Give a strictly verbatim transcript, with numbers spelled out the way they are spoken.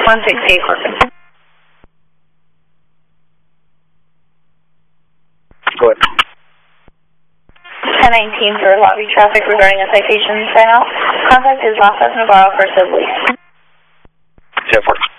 one sixty-eight Corcoran. Go ahead. ten nineteen for lobby traffic regarding a citation sign off. Contact is Las Vegas Navarro for Civilly. ten forty.